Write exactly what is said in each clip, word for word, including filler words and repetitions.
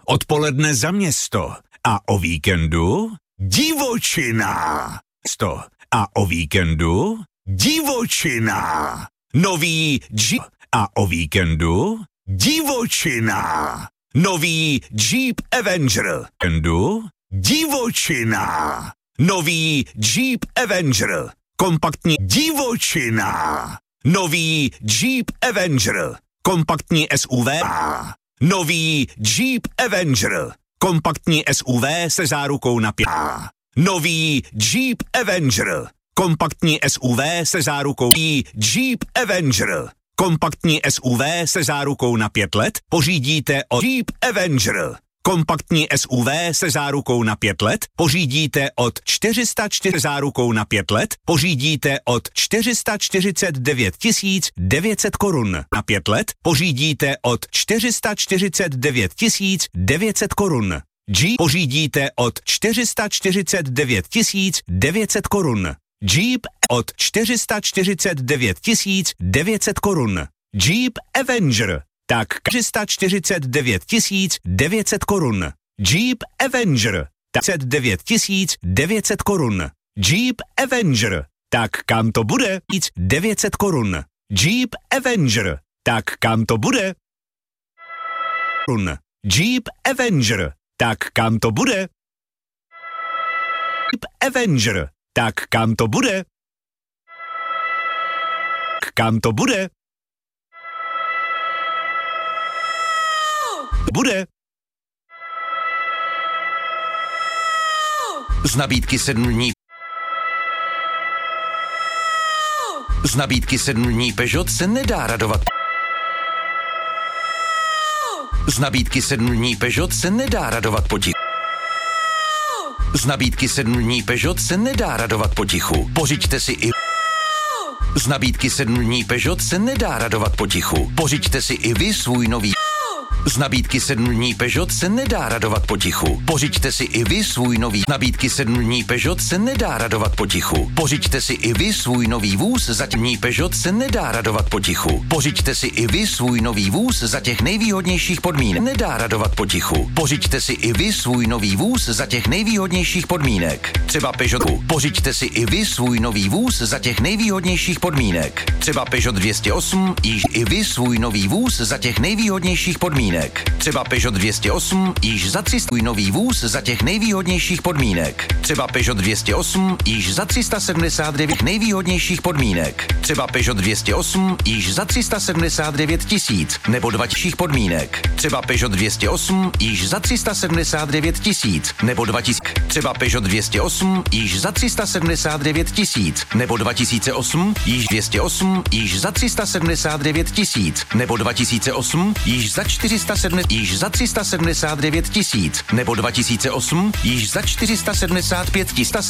odpoledne za město a o víkendu divočina. Sto a o víkendu divočina. Nový Jeep a o víkendu divočina. Nový Jeep Avenger. Víkendu divočina. Nový Jeep Avenger. Kompaktní divočina. Nový Jeep Avenger. Kompaktní S U V. Nový Jeep Avenger. Kompaktní S U V se zárukou na pět. Nový Jeep Avenger. Kompaktní S U V se zárukou. Jeep Avenger. Kompaktní S U V se zárukou na pět let pořídíte od Jeep Avenger. Kompaktní S U V se zárukou na pět let pořídíte od čtyři sta čtyři zárukou na pět let pořídíte od čtyři sta čtyřicet devět tisíc devět set korun. Na pět let pořídíte od čtyři sta čtyřicet devět tisíc devět set korun. Jeep pořídíte od čtyři sta čtyřicet devět tisíc devět set korun. Jeep od čtyři sta čtyřicet devět tisíc devět set korun. Jeep Avenger tak čtyři sta čtyřicet devět tisíc devět set korun. Jeep Avenger tak devět tisíc devět set korun. Jeep Avenger tak kam to bude? devět set korun. Jeep Avenger tak kam to bude? Jeep Avenger tak kam to bude? Jeep Avenger tak kam to bude? Kam to bude? Bude. Z nabídky sedm dní. Z nabídky sedm dní Peugeot se nedá radovat. Z nabídky sedm dní Peugeot se nedá radovat potichu. Z nabídky sedm dní Peugeot se nedá radovat potichu. Pořiďte si i... Z nabídky sedm dní Peugeot se nedá radovat potichu. Pořiďte si i vy svůj nový... Z nabídky sedm dní Peugeot se nedá radovat potichu. Pořiďte si i vy svůj nový... Nabídky sedm dní Peugeot se nedá radovat potichu. Pořiďte si i vy svůj nový vůz za těch dní Peugeot se nedá radovat potichu. Pořiďte si i vy svůj nový vůz za těch nejvýhodnějších podmínek. Nedá radovat potichu. Pořiďte si i vy svůj nový vůz za těch nejvýhodnějších podmínek. Třeba Peugeotu. Pořiďte si i vy svůj nový vůz za těch nejvýhodnějších podmínek. Třeba Peugeot dvě stě osm, již i vy svůj nový vůz za těch nejvýhodnějších podmínek. Třeba Peugeot dvě stě osm, již za tři sta nový vůz za těch nejvýhodnějších podmínek. Třeba Peugeot dvě stě osm, již za tři sta sedmdesát devět nejvýhodnějších podmínek. Třeba Peugeot dvě stě osm, již za tři sta sedmdesát devět tisíc nebo dvacet podmínek. Třeba Peugeot dvě stě osm, již za tři sta sedmdesát devět tisíc nebo dva tisíce. Třeba Peugeot dvě stě osm, již za tři sta sedmdesát devět tisíc nebo dva tisíce osm, již dvě stě osm, již za tři sta sedmdesát devět tisíc nebo dva tisíce osm, již za čtyři sta sedm, již za tři sta sedmdesát devět tisíc nebo dva tisíce osm, již za čtyři sta sedmdesát pět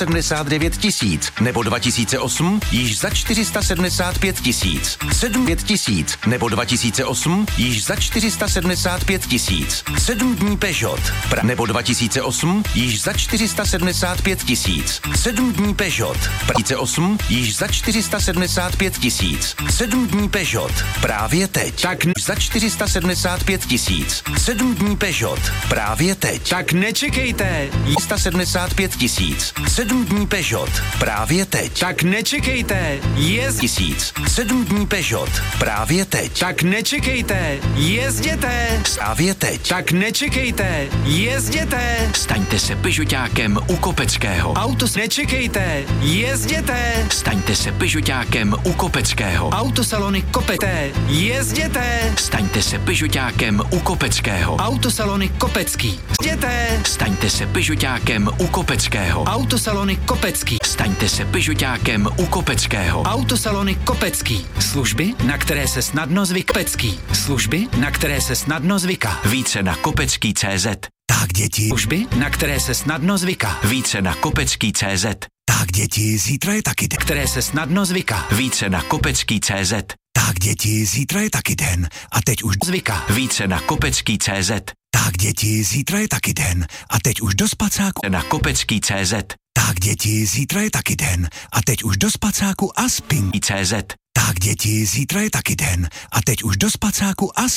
tisíc nebo dva tisíce osm, již za čtyři sta sedmdesát pět tisíc, sedm pět tisíc nebo dva tisíce osm, již za čtyři sta sedmdesát pět tisíc, sedm dní Peugeot, pra, nebo dva tisíce osm, již za čtyři sta sedmdesát pět tisíc, sedm dní Peugeot, dva tisíce osm, již za čtyři sta sedmdesát pět tisíc, sedm dní Peugeot, právě teď, tak za čtyři sta sedmdesát pět tisíc, sedm dní Peugeot, právě teď. Tak nečekejte, čtyři sta sedmdesát pět tisíc, sedm dní Peugeot, právě teď. Tak nečekejte, jezd tisíc, sedm dní Peugeot, právě teď. Tak nečekejte, jezděte. Právě teď. Tak nečekejte, jezděte. Staňte se Peugeotákem u Kopeckého. Autos nečekejte, jezděte. Staňte se Peugeotákem u Kopeckého. Autosalony Kopete, jezděte. Staňte se Peugeotákem u Kopeckého. Autosalony Kopecký, jezděte. Staňte se Peugeotákem u Kopeckého. Autosalony Kopecký. Staňte se Peugeotákem u Kopeckého. Autosalony Kopecký. Služby, na které se snadno zvyká. Kopecký. Služby, na které se snadno zvyká. Více na kopecký tečka cé zet. Tak děti. Služby, na které se snadno zvyká. Více na kopecký tečka cé zet. Tak děti, zítra je taky den. Které se snadno zvyká. Více na kopecký tečka cé zet. Tak děti, zítra je taky den. A teď už zvyká. Více na kopecký tečka cé zet. Tak děti, zítra je taky den. A teď už do spacáku. Na kopecký tečka cé zet. Tak děti, zítra je taky den. A teď už do spacáku a spink. tečka cé zet. Tak děti, zítra je taky den. A teď už do spacáku a